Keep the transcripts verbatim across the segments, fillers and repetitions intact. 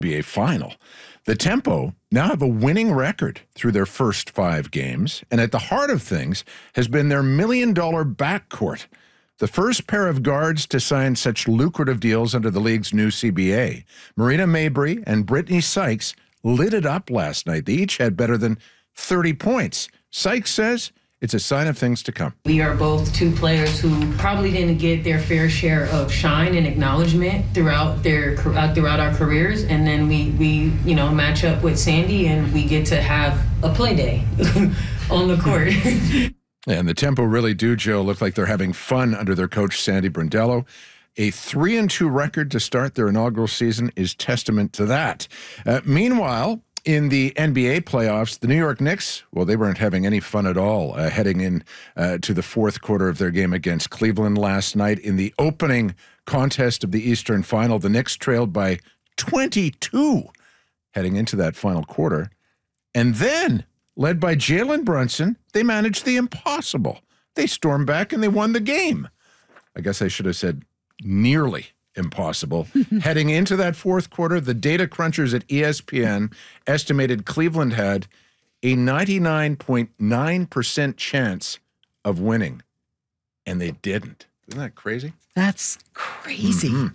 B A final. The Tempo now have a winning record through their first five games, and at the heart of things has been their million-dollar backcourt. The first pair of guards to sign such lucrative deals under the league's new C B A. Marina Mabrey and Brittany Sykes lit it up last night. They each had better than thirty points. Sykes says it's a sign of things to come. We are both two players who probably didn't get their fair share of shine and acknowledgement throughout their uh, throughout our careers, and then we we you know match up with Sandy, and we get to have a play day on the court. And the Tempo really do, Joe, look like they're having fun under their coach, Sandy Brondello. A three and two record to start their inaugural season is testament to that. Uh, meanwhile, in the N B A playoffs, the New York Knicks, well, they weren't having any fun at all uh, heading in uh, to the fourth quarter of their game against Cleveland last night. In the opening contest of the Eastern Final, the Knicks trailed by twenty-two heading into that final quarter. And then, led by Jalen Brunson, they managed the impossible. They stormed back and they won the game. I guess I should have said nearly impossible. Heading into that fourth quarter, the data crunchers at E S P N estimated Cleveland had a ninety-nine point nine percent chance of winning, and they didn't. Isn't that crazy? That's crazy. Mm-hmm.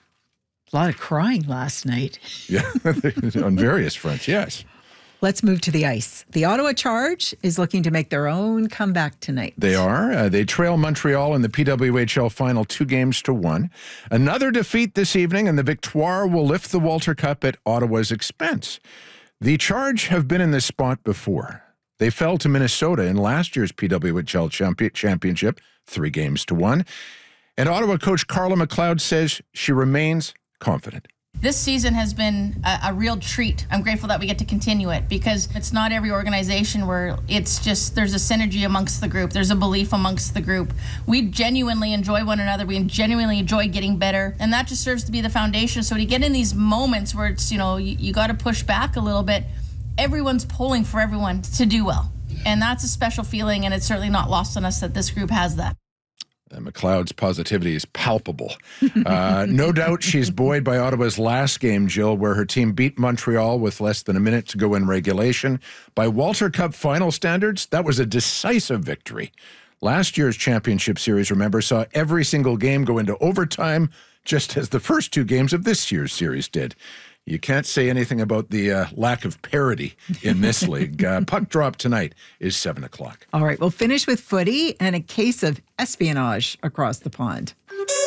A lot of crying last night. Yeah, on various fronts, yes. Let's move to the ice. The Ottawa Charge is looking to make their own comeback tonight. They are. Uh, they trail Montreal in the P W H L final two games to one. Another defeat this evening, and the Victoire will lift the Walter Cup at Ottawa's expense. The Charge have been in this spot before. They fell to Minnesota in last year's P W H L champion- championship, three games to one. And Ottawa coach Carla McLeod says she remains confident. This season has been a, a real treat. I'm grateful that we get to continue it because it's not every organization where it's just there's a synergy amongst the group. There's a belief amongst the group. We genuinely enjoy one another. We genuinely enjoy getting better. And that just serves to be the foundation. So to get in these moments where it's, you know, you, you got to push back a little bit, everyone's pulling for everyone to do well. And that's a special feeling. And it's certainly not lost on us that this group has that. And McLeod's positivity is palpable. Uh, no doubt she's buoyed by Ottawa's last game, Jill, where her team beat Montreal with less than a minute to go in regulation. By Walter Cup final standards, that was a decisive victory. Last year's championship series, remember, saw every single game go into overtime, just as the first two games of this year's series did. You can't say anything about the uh, lack of parity in this league. Uh, puck drop tonight is seven o'clock. All right, we'll finish with footy and a case of espionage across the pond.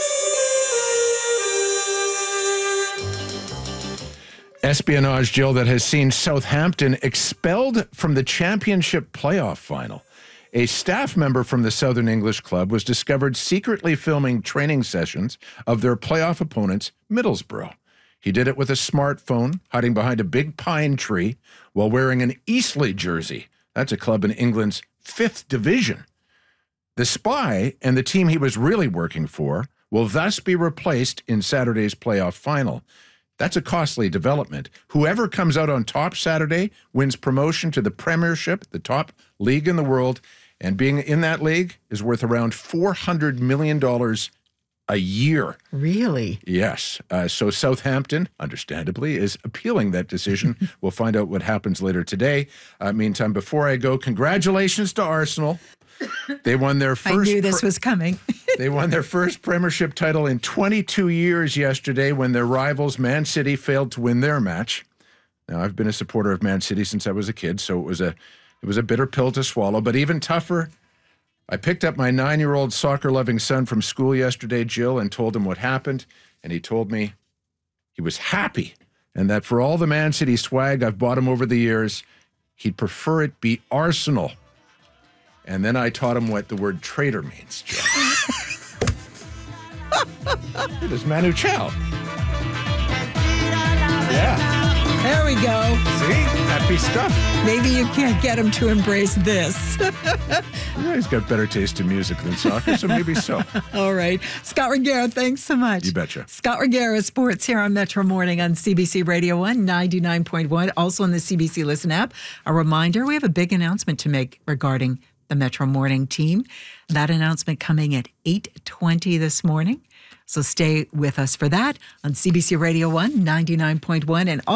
Espionage, Jill, that has seen Southampton expelled from the championship playoff final. A staff member from the Southern English club was discovered secretly filming training sessions of their playoff opponents, Middlesbrough. He did it with a smartphone, hiding behind a big pine tree, while wearing an Eastleigh jersey. That's a club in England's fifth division. The spy and the team he was really working for will thus be replaced in Saturday's playoff final. That's a costly development. Whoever comes out on top Saturday wins promotion to the Premiership, the top league in the world, and being in that league is worth around four hundred million dollars a year. Really? Yes. Uh, so Southampton, understandably, is appealing that decision. We'll find out what happens later today. Uh, meantime, before I go, congratulations to Arsenal. They won their first... I knew this was coming. They won their first Premiership title in twenty-two years yesterday when their rivals, Man City, failed to win their match. Now, I've been a supporter of Man City since I was a kid, so it was a it was a bitter pill to swallow. But even tougher, I picked up my nine-year-old soccer-loving son from school yesterday, Jill, and told him what happened. And he told me he was happy and that for all the Man City swag I've bought him over the years, he'd prefer it be Arsenal. And then I taught him what the word traitor means, Jill. It is Manu Chao. Yeah. There we go. See? Happy stuff. Maybe you can't get him to embrace this. Yeah, he's got better taste in music than soccer, so maybe so. All right. Scott Ruggiero, thanks so much. You betcha. Scott Ruggiero, Sports here on Metro Morning on C B C Radio one, ninety-nine point one, also on the C B C Listen app. A reminder, we have a big announcement to make regarding the Metro Morning team. That announcement coming at eight twenty this morning. So stay with us for that on C B C Radio one, ninety-nine point one, and